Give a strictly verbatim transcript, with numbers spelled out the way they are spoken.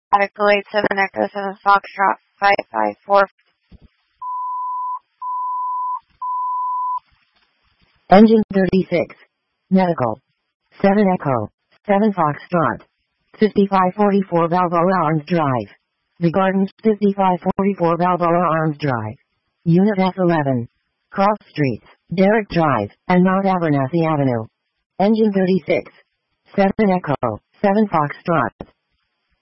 Article eight seven Echo seven Foxtrot five five four. Engine thirty-six. Medical. seven Echo. seven Foxtrot. fifty-five forty-four Balboa Arms Drive. The Gardens fifty-five forty-four Balboa Arms Drive. Unit F eleven. Cross Streets, Derrick Drive, and Mount Abernathy Avenue. Engine thirty-six. seven Echo. seven Foxtrot.